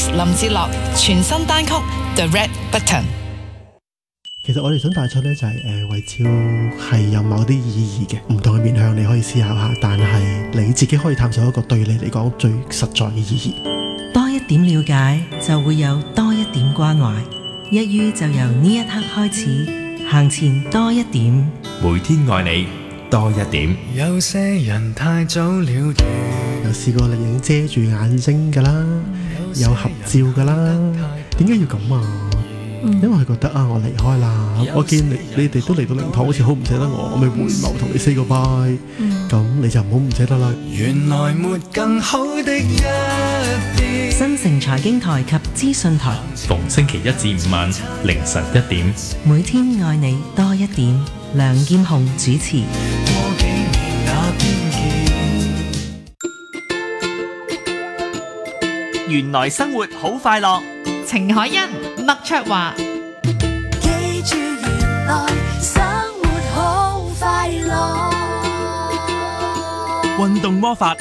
artist 林志樂全新單曲 The Red Button。 其實我哋想帶出呢，就係遺照係有某啲意義嘅，唔同嘅面向你可以思考下，但係你自己可以探索一個對你嚟講最實在嘅意義。 多一點了解，就會有多一點關懷。一於就由呢一刻開始，行前多一點， 每天愛你多一點。 有些人太早了斷， 有試過你已經遮住眼睛㗎啦，有合照㗎啦，點解要咁啊？因為佢覺得啊，我離開啦，我見你哋都嚟到靈堂，好似好唔捨得我咪回眸同你 say goodbye，咁你就唔好唔捨得啦。 原來沒更好的一天。 新城財經台及資訊台， 逢星期一至五晚凌晨1點， 每天愛你多一點。梁劍虹主持。 過幾年那邊見。 原來生活好快樂。 程海欣、麥卓華。 記住原來生活好快樂。 運動魔法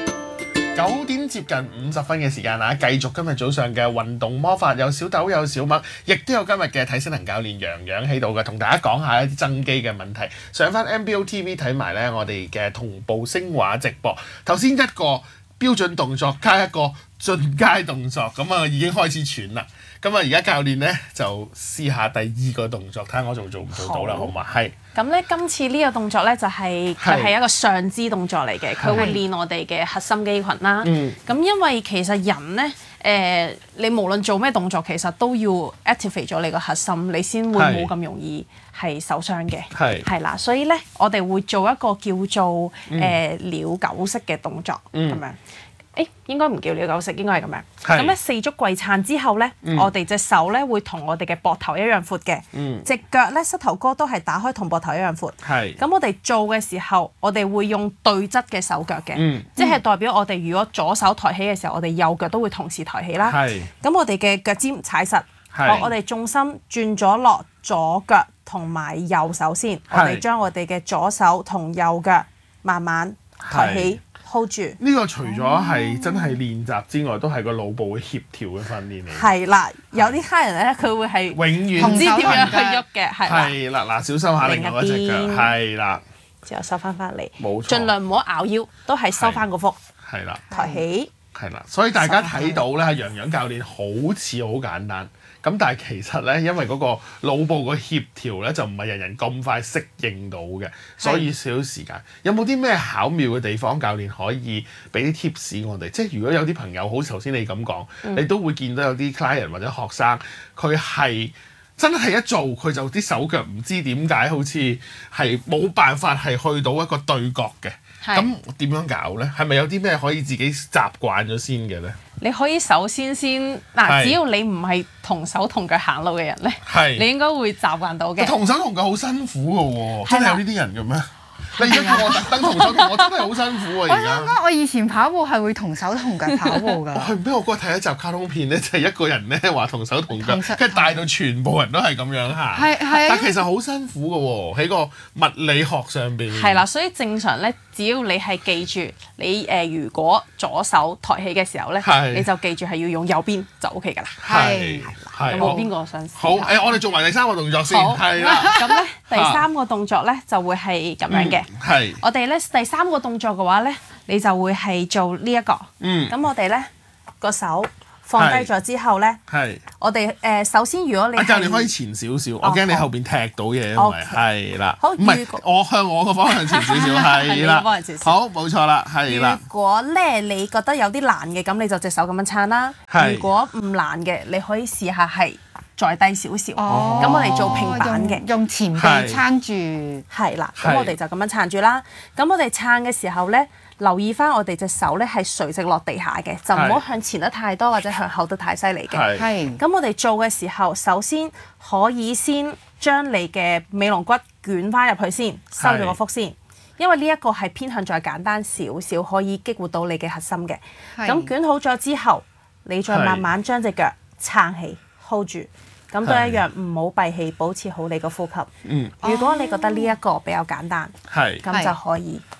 9點接近50分嘅時間啊！繼續今日早上嘅運動魔法，有小豆有小麥，亦都有今日嘅體適能教練楊洋喺度嘅，同大家講下一啲增肌嘅問題。上翻 MBO TV 睇埋咧，我哋嘅同步聲畫直播。頭先一個標準動作加一個進階動作，咁啊已經開始喘啦。咁啊而家教練咧就試下第2個動作，睇下我做唔做到啦，好嘛？係。 咁咧，今次呢個動作咧就係佢係一個上肢動作嚟嘅，佢會練我哋嘅核心肌群啦。咁因為其實人咧，你無論做咩動作，其實都要 activate 咗你個核心，你先會冇咁容易係受傷嘅。係啦，所以咧，我哋會做一個叫做鳥狗式嘅動作咁樣。應該唔叫鳥狗式，應該係咁樣。咁咧4足跪撐之後咧，我哋隻手咧會同我哋嘅膊頭一樣闊嘅，隻腳咧膝頭哥都係打開同膊頭一樣闊。咁我哋做嘅時候，我哋會用對側嘅手腳嘅，即係代表我哋如果左手抬起嘅時候，我哋右腳都會同時抬起啦。咁我哋嘅腳尖踩實，我哋重心轉咗落左腳同埋右手先，我哋將我哋嘅左手同右腳慢慢抬起。hold 住呢個除咗係真係練習之外，都係個腦部嘅協調嘅訓練嚟。 係啦，有啲客人咧，佢會係永遠唔知點樣去喐嘅， 係啦。嗱，小心下另外一隻腳，係啦， 之後收翻嚟， 冇錯， 盡量唔好咬腰，都係收翻個腹， 係啦， 抬起， 係啦。所以大家睇到咧，楊洋教練好似好簡單。咁但係其實咧，因為嗰個腦部個協調咧，就唔係人人咁快適應到嘅，所以少少時間。有冇啲咩巧妙嘅地方，教練可以俾啲 tips 我哋？即係如果有啲朋友好似頭先你咁講，你都會見到有啲 client 或者學生，佢係真係一做佢就啲手腳唔知點解，好似係冇辦法係去到一個對角嘅。咁點樣搞咧？係咪有啲咩可以自己習慣咗先嘅咧？ 你可以首先嗱，只要你唔係同手同腳行路嘅人咧，你應該會習慣到嘅。 同手同腳好辛苦嘅喎，真係有呢啲人嘅咩？你而家叫我特登同手同，我真係好辛苦啊！而家我以前跑步係會同手同腳跑步㗎。 係咩？我嗰日睇一集卡通片咧，就係一個人咧話同手同腳，跟住帶到全部人都係咁樣行。但其實好辛苦嘅喎，喺個物理學上邊。 係啦，所以正常咧，只要你係記住你如果左手抬起嘅時候咧，你就記住係要用右邊就 OK 㗎啦。係，有冇邊個想試？ 好，我哋做埋第3個動作先。係啦。 咁咧，第3個動作咧就會係咁樣嘅。我哋咧第3個動作嘅話咧，你就會係做呢一個。咁我哋咧個手放低咗之後咧，我哋首先如果你教練可以前少少，我驚你後邊踢到嘢，因為係啦。好，唔係我向我個方向前少少，係啦。好，冇錯啦，係啦。 如果咧你覺得有啲難嘅，咁你就隻手咁樣撐啦。如果唔難嘅，你可以試下係再低少少。咁我哋做平板嘅， 用前臂撐住。 係啦，咁我哋就咁樣撐住啦。咁我哋撐嘅時候咧，留意翻我哋隻手咧係垂直落地下嘅，就唔好向前得太多或者向後得太犀利嘅。咁我哋做嘅時候，首先可以先將你嘅尾龍骨捲翻入去先，收咗個腹先。因為呢一個係偏向再簡單少少，可以激活到你嘅核心嘅。咁捲好咗之後，你再慢慢將隻腳撐起 hold 住，咁都一樣唔好閉氣，保持好你個呼吸。如果你覺得呢一個比較簡單，咁就可以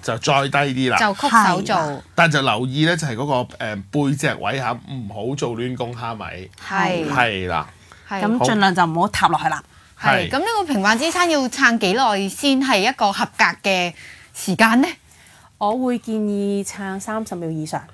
就再低啲啦， 就曲手做， 但就留意咧就係嗰個背脊位嚇，唔好做亂弓蝦米，係啦， 咁盡量就唔好塌落去啦。 係咁呢個平板支撐要撐幾耐先係一個合格嘅時間呢？ 我會建議撐30秒以上。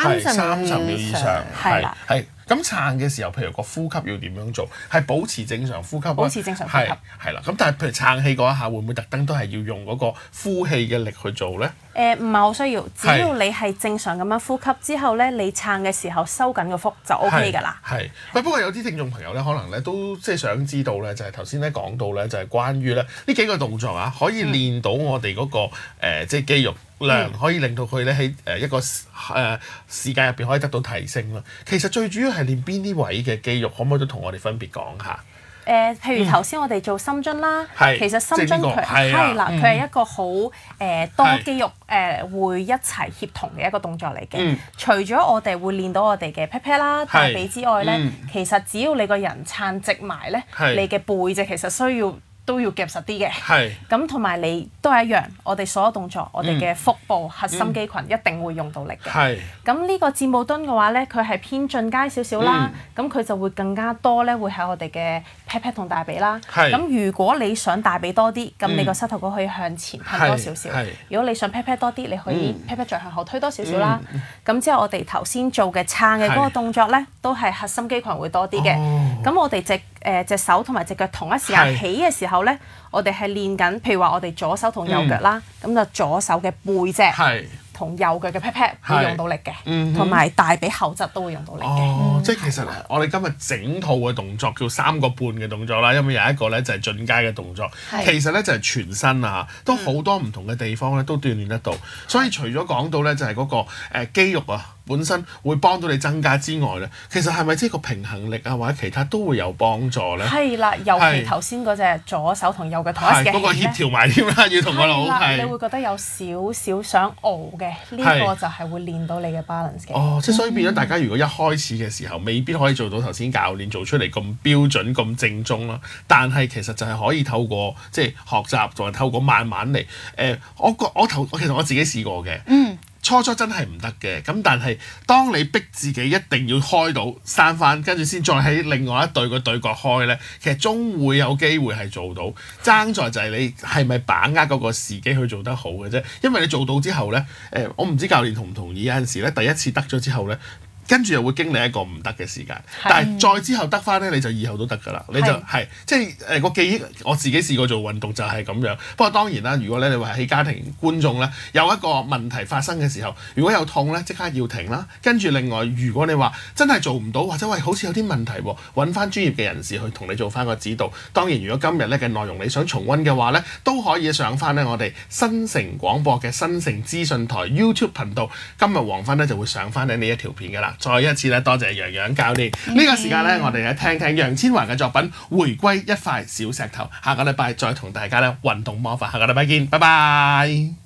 30秒以上， 係啦， 係咁撐嘅時候，譬如個呼吸要點樣做？係保持正常呼吸， 保持正常呼吸， 係啦。咁但係譬如撐氣嗰一下，會唔會特登都係要用嗰個呼氣嘅力去做咧？ 唔係好需要，只要你係正常咁樣呼吸之後咧，你撐嘅時候收緊個腹就 OK 㗎啦。 係，不過有啲聽眾朋友咧，可能咧都即係想知道咧，就係頭先咧講到咧，就係關於咧呢幾個動作啊，可以練到我哋嗰個即係肌肉量，可以令到佢咧喺一個時間入邊可以得到提升啦。其實最主要係練邊啲位嘅肌肉，可唔可以都同我哋分別講下？ 譬如頭先我哋做深蹲啦，其實深蹲佢係啦，佢係一個好多肌肉會一齊協同嘅一個動作嚟嘅。除咗我哋會練到我哋嘅 pat pat 啦、大髀之外咧，其實只要你個人撐直埋咧，你嘅背脊其實都要夾實啲嘅，咁同埋你都係一樣，我哋所有動作，我哋嘅腹部核心肌群一定會用到力嘅。咁呢個箭步蹲嘅話咧，佢係偏進階少少啦，咁佢就會更加多咧，會喺我哋嘅 pat pat 同大髀啦。咁如果你想大髀多啲，咁你個膝頭哥可以向前褪多少少。如果你想 pat pat 多啲，你可以 pat pat 再向後推多少少啦。咁之後我哋頭先做嘅撐嘅嗰個動作咧，都係核心肌群會多啲嘅。咁我哋隻手同埋隻腳同一時間起嘅時候咧，我哋係練緊，譬如話我哋左手同右腳啦，咁就左手嘅背脊同右腳嘅 pat pat 會用到力嘅，同埋大髀後側都會用到力嘅。 即係其實我哋今日整套嘅動作叫3個半嘅動作啦，因為有一個咧就係進階嘅動作，其實咧就係全身啊，都好多唔同嘅地方咧都鍛鍊得到。所以除咗講到咧就係嗰個肌肉啊，本身會幫到你增加之外咧，其實係咪即係個平衡力啊或者其他都會有幫助咧？ 係啦，尤其頭先嗰隻左手同右腳同一時間起咧， 嗰個協調埋添啦，要同個腦係。 你會覺得有少少想熬嘅，呢個就係會練到你嘅 balance 嘅。 即係所以變咗大家如果一開始嘅時候未必可以做到頭先教練做出嚟咁標準咁正宗啦，但係其實就係可以透過即係學習，同埋透過慢慢嚟。其實我自己試過嘅。初真係唔得嘅，咁但係當你逼自己一定要開到閂翻，跟住先再喺另外一對個對角開咧，其實終會有機會係做到。爭在就係你係咪把握嗰個時機去做得好嘅啫。因為你做到之後咧，我唔知教練同唔同意，有陣時咧第一次得咗之後咧，跟住又會經歷一個唔得嘅時間，但係再之後得翻咧，你就以後都得㗎啦。你就係即係個記憶，我自己試過做運動就係咁樣。不過當然啦，如果咧你話喺家庭觀眾咧有一個問題發生嘅時候，如果有痛咧，即刻要停啦。跟住另外，如果你話真係做唔到，或者喂好似有啲問題喎，揾翻專業嘅人士去同你做翻個指導。當然，如果今日咧嘅內容你想重溫嘅話咧，都可以上翻咧我哋新城廣播嘅新城資訊台 YouTube 頻道。今日黃昏咧就會上翻呢一條片㗎啦。再一次咧，多謝洋洋教練。呢個時間咧，我哋咧聽聽楊千嬅嘅作品《回歸一塊小石頭》。下個禮拜再同大家咧運動魔法。下個禮拜見，拜拜。